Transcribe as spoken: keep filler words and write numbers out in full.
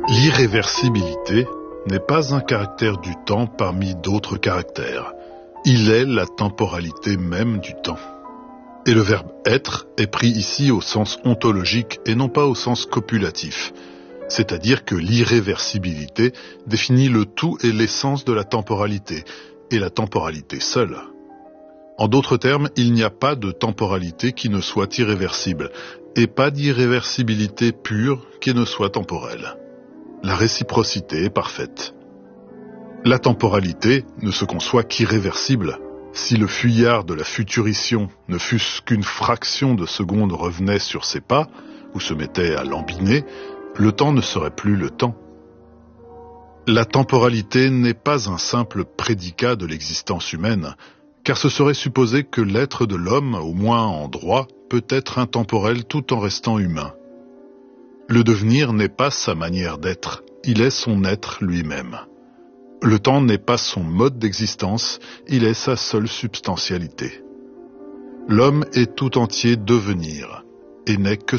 L'irréversibilité n'est pas un caractère du temps parmi d'autres caractères. Il est la temporalité même du temps. Et le verbe « être » est pris ici au sens ontologique et non pas au sens copulatif. C'est-à-dire que l'irréversibilité définit le tout et l'essence de la temporalité, et la temporalité seule. En d'autres termes, il n'y a pas de temporalité qui ne soit irréversible, et pas d'irréversibilité pure qui ne soit temporelle. La réciprocité est parfaite. La temporalité ne se conçoit qu'irréversible. Si le fuyard de la futurition ne fût-ce qu'une fraction de seconde revenait sur ses pas, ou se mettait à lambiner, le temps ne serait plus le temps. La temporalité n'est pas un simple prédicat de l'existence humaine, car ce serait supposer que l'être de l'homme, au moins en droit, peut être intemporel tout en restant humain. Le devenir n'est pas sa manière d'être, il est son être lui-même. Le temps n'est pas son mode d'existence, il est sa seule substantialité. L'homme est tout entier devenir, et n'est que